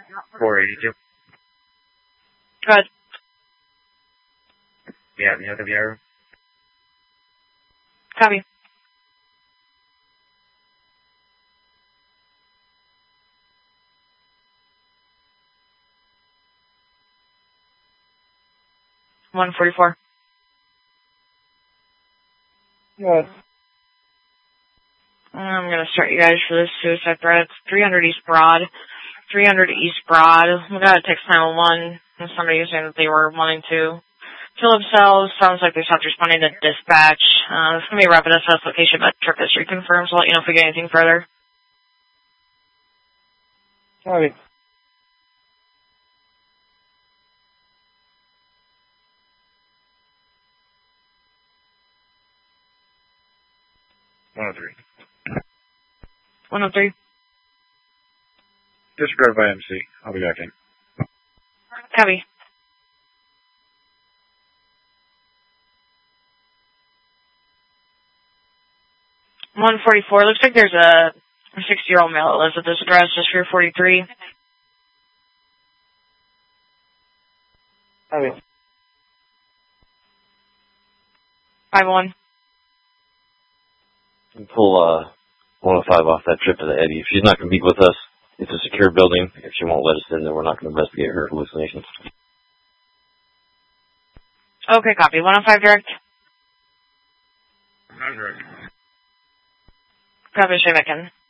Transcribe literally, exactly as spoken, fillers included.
four eighty-two. Good. Yeah, you have the V R. Copy. one forty-four. Yes. I'm going to start you guys for this suicide threat. It's three hundred East Broad. three hundred East Broad. We got a text nine one one. And somebody was saying that they were wanting to kill themselves. Sounds like they stopped responding to dispatch. Uh, it's going to be a rapid S S location, but trip history confirms. I'll let you know if we get anything further. Sorry. one oh three. one oh three. Disregard by M C. I'll be back in. Copy. one forty-four. Looks like there's a sixty-year-old male that lives at this address, just for forty-three. Okay. five one. Pull uh, one oh five off that trip to the Eddie. If she's not going to meet with us, it's a secure building. If she won't let us in, then we're not going to investigate her hallucinations. Okay, copy. one oh five direct. Not direct. Copy, stay back in.